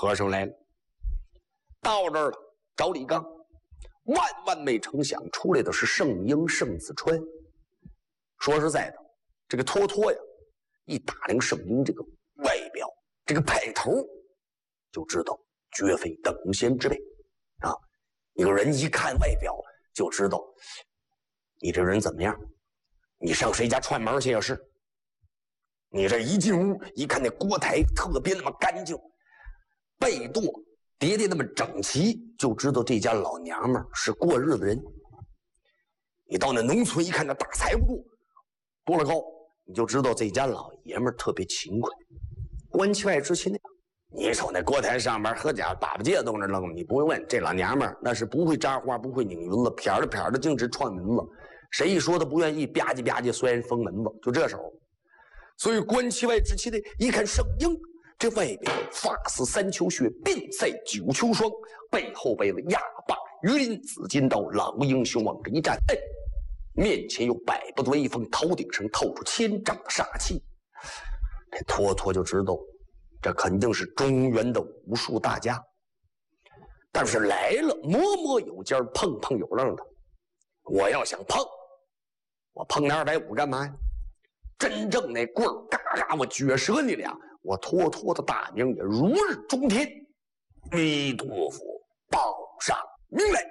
和尚来了，到这儿了，找李刚，万万没成想，出来的是圣婴圣子川。说实在的，这个托托呀，一打量圣婴这个外表，这个派头，就知道绝非等闲之辈啊！一个人一看外表就知道，你这人怎么样？你上谁家串门去也是？你这一进屋，一看那锅台特别那么干净，被垛叠那么整齐，就知道这家老娘们是过日子人。你到那农村一看那大柴火多了高，你就知道这家老爷们特别勤快。关其外知其内，你瞅那锅台上面喝家粑粑芥都那扔，你不用问，这老娘们那是不会扎花，不会拧匀了，撇着撇着径直串门子。谁一说他不愿意，吧唧吧唧摔人封门子，就这手。所以观其外知其内，一看圣婴这外表发似三秋雪，鬓赛九秋霜，背后背了压把鱼鳞紫金刀，老英雄往这一站，哎，面前有百步的威风，头顶上透出千丈的杀气。这托托就知道，这肯定是中原的武术大家。但是来了，摸摸有尖，碰碰有愣的。我要想碰，我碰那250干嘛呀？真正那棍儿嘎嘎，我撅折你俩，我托托的大名也如日中天。弥陀佛，报上名来！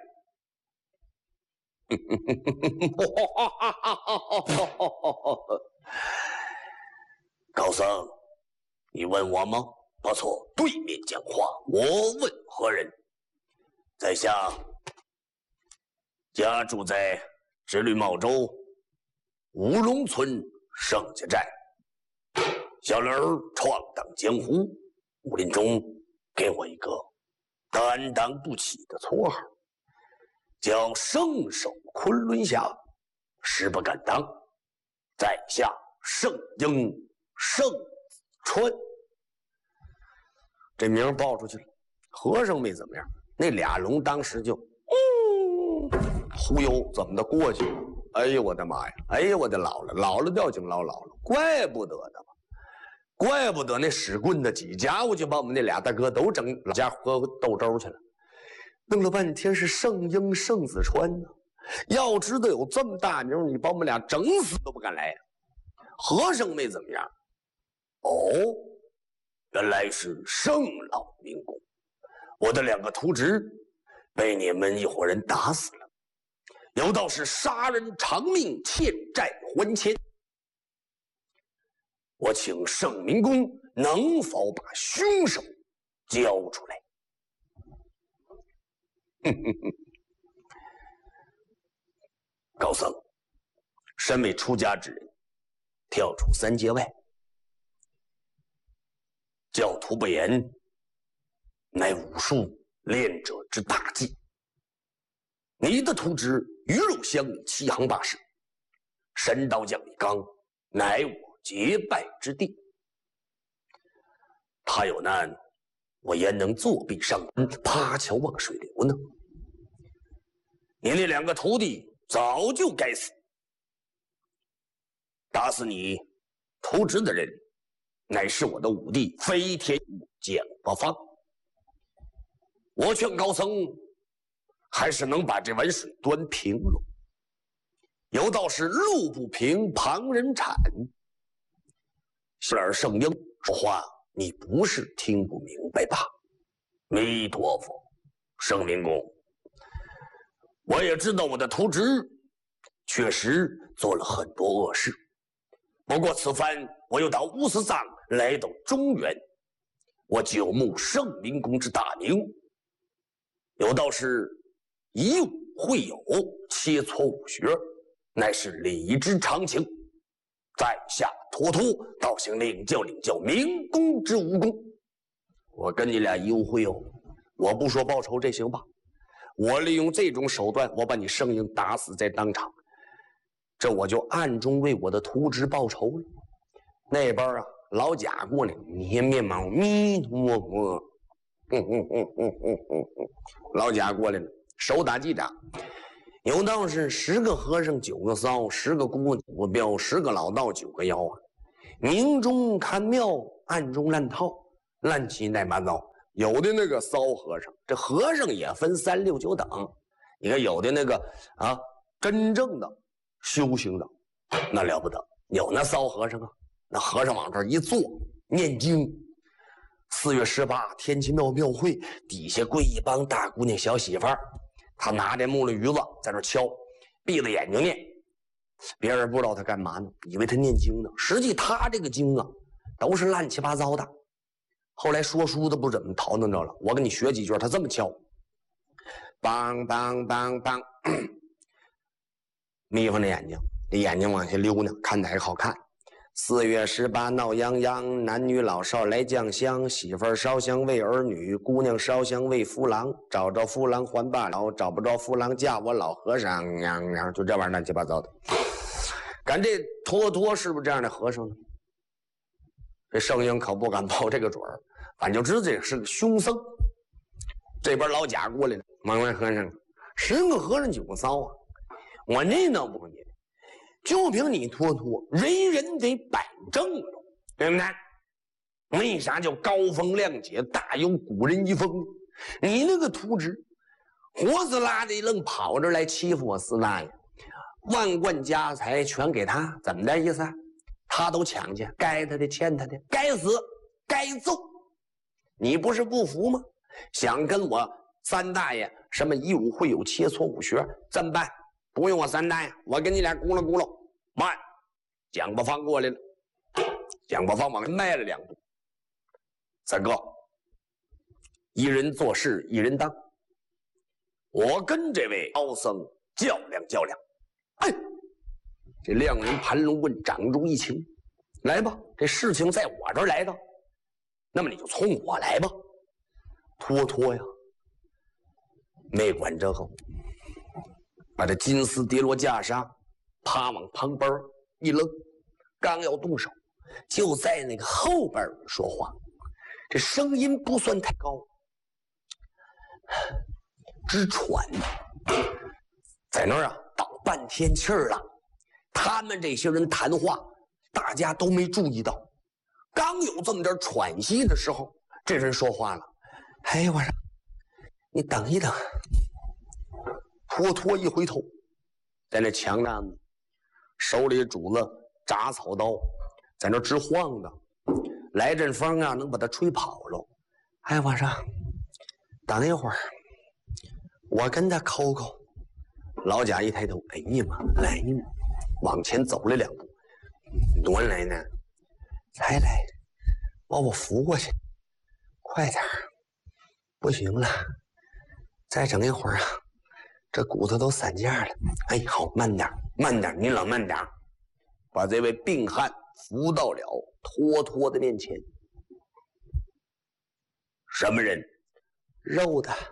高僧，你问我吗？不错，对面讲话。我问何人？在下家住在直隶茂州乌龙村盛家寨，小人儿闯荡江湖，武林中给我一个担当不起的绰号，叫圣手昆仑侠，实不敢当。在下圣婴圣子川。这名报出去了，和尚没怎么样，那俩龙当时就忽悠怎么的过去了。哎呦我的妈呀！哎呦我的姥姥，姥姥掉井捞姥姥，怪不得的吧？怪不得那使棍的几家伙就把我们那俩大哥都整老家喝豆粥去了。弄了半天是圣婴圣子川呢，要知道有这么大名，你把我们俩整死都不敢来。和尚没怎么样。哦，原来是圣老民工，我的2个徒侄被你们一伙人打死了。有道是杀人偿命，欠债还钱。我请圣明公能否把凶手交出来？高僧，身为出家之人，跳出3界外，教徒不言，乃武术练者之大忌。你的徒侄鱼肉乡里7行8事，神刀将李刚乃我结拜之地。他有难，我焉能作壁上观，趴桥望水流呢？你那2个徒弟早就该死。打死你徒侄的人，乃是我的五弟飞天蒋伯方。我劝高僧还是能把这碗水端平了。有道是路不平旁人铲。小儿圣婴说话，你不是听不明白吧？弥陀佛，圣明公，我也知道我的徒侄确实做了很多恶事，不过此番我又到乌斯藏来到中原，我久慕圣明公之大名。有道是以武会友，切磋武学，乃是礼之常情。在下托托倒想领教明公之武功。我跟你俩以武会友，我不说报仇，这行吧？我利用这种手段，我把你圣婴打死在当场，这我就暗中为我的徒侄报仇了。那边啊，老贾过来捏面毛，弥陀佛。老贾过来了，手打击掌。有道是10个和尚9个骚，10个姑9个彪，10个老道9个妖啊！明中看庙，暗中烂套，乱七八糟， 有的那个骚和尚，这和尚也分3、6、9等。你看有的那个啊，真正的修行的，那了不得。有那骚和尚啊，那和尚往这一坐念经。4月18天齐庙会，底下跪一帮大姑娘小媳妇儿，他拿这木头鱼子在那敲，闭着眼睛念。别人不知道他干嘛呢，以为他念经呢。实际他这个经啊，都是乱七八糟的。后来说书的不怎么讨论着了，我跟你学几句，他这么敲，梆梆梆梆，眯缝着眼睛，这眼睛往下溜呢，看哪个好看。4月18闹洋洋，男女老少来酱香，媳妇儿烧香为儿女，姑娘烧香为夫郎，找着夫郎还罢了，找不着夫郎嫁我老和尚，就这玩意儿乱七八糟的。赶这托托是不是这样的和尚呢？这圣婴可不敢报这个准儿，反正就知道这是个凶僧。这边老贾过来了，往外和尚，10个和尚9个骚啊！我这闹不过你，就凭你托托，人人得摆正了，对不对？为啥叫高风亮节，大有古人遗风？你那个秃子，活死拉的一愣跑这来欺负我4大爷，万贯家财全给他，怎么的意思啊？他都抢去，该他的欠他的，该死该揍。你不是不服吗？想跟我3大爷什么以武会友，切磋武学，这么办？不用我3大爷，我跟你俩咕噜咕噜。慢，蒋伯芳过来了。蒋伯芳往前迈了2步。三哥，一人做事一人当，我跟这位高僧较量较量。哎，这两人盘龙棍掌中一情，来吧，这事情在我这儿来的，那么你就从我来吧。托托呀，没管这个，把这金丝叠罗袈裟啪往旁边一扔，刚要动手，就在那个后边说话，这声音不算太高，直喘，在那儿啊倒半天气儿了。他们这些人谈话，大家都没注意到，刚有这么点喘息的时候，这人说话了：“哎，我说，你等一等。”托托一回头，在那墙上手里拄着铡草刀，在那直晃的，来阵风啊，能把他吹跑了。哎，我说，等一会儿，我跟他抠抠。老贾一抬头，哎呀妈，来呢，往前走了2步，挪来呢，才来，把我扶过去，快点，不行了，再整一会儿啊，这骨头都散架了。哎，好，慢点，慢点，你老慢点，把这位病汉扶到了托托的面前。什么人？肉的，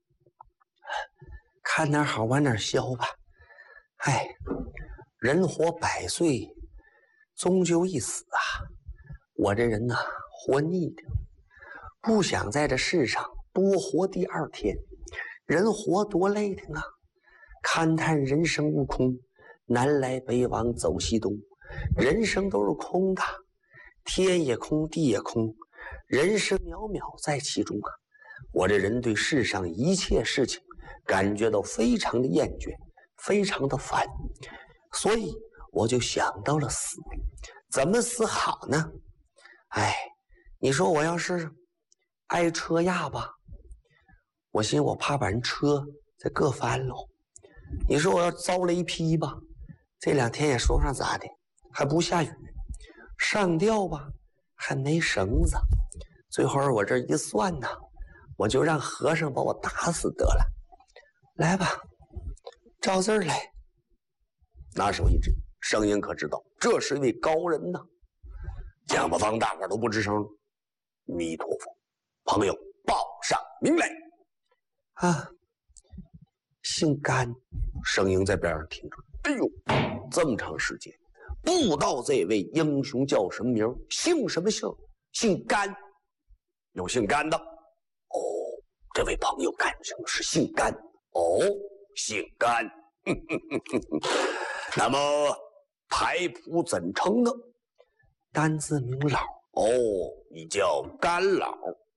看哪儿好往哪儿削吧。哎，人活100岁，终究一死啊！我这人呐，活腻的，不想在这世上多活第2天。人活多累的啊！勘探人生悟空，南来北往走西东，人生都是空的，天也空，地也空，人生渺渺在其中啊！我这人对世上一切事情感觉到非常的厌倦，非常的烦，所以我就想到了死。怎么死好呢？哎，你说我要是挨车压吧，我寻我怕把人车再硌翻了。你说我要遭雷劈吧，这2天也说不上咋的，还不下雨。上吊吧，还没绳子。最后我这一算呢，我就让和尚把我打死得了。来吧，照字儿来。拿手一指，声音可知道这是一位高人呐。蒋伯芳大伙都不吱声。弥陀佛，朋友报上名来。啊，姓甘。声音在边上听着。哎呦，这么长时间不知道这位英雄叫什么名，姓什么姓？姓甘。有姓甘的？哦，这位朋友干什么是姓甘？哦，姓甘。那么牌谱怎称呢？单字名老。哦，你叫甘老。